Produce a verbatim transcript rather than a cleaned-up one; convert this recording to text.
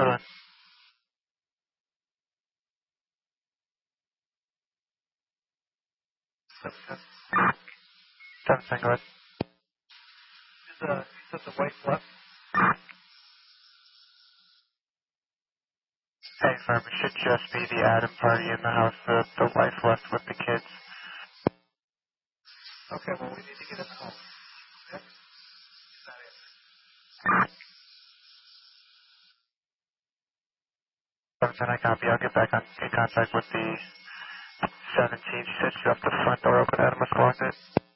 Hold on. Seven, ten, go ahead. Is, uh, is that the white left? Hey, firm, it should just be the Adam party in the house, the, the wife left with the kids. Okay, well, we need to get him home. Okay? seven, ten, I copy. I'll get back on, in contact with the seventeen. She said she left the front door open. Adam was locked it.